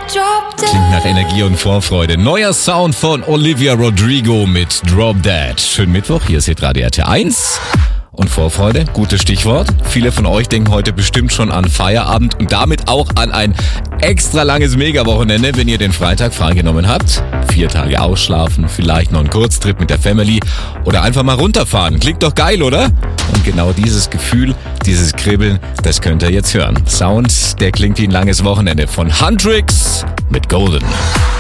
Klingt nach Energie und Vorfreude. Neuer Sound von Olivia Rodrigo mit Drop Dead. Schönen Mittwoch, hier ist Radio RT1. Und Vorfreude, gutes Stichwort. Viele von euch denken heute bestimmt schon an Feierabend und damit auch an ein extra langes Mega-Wochenende, wenn ihr den Freitag freigenommen habt. 4 Tage ausschlafen, vielleicht noch einen Kurztrip mit der Family oder einfach mal runterfahren. Klingt doch geil, oder? Und genau dieses Gefühl, dieses Kribbeln, das könnt ihr jetzt hören. Sound, der klingt wie ein langes Wochenende von Huntrix mit Golden.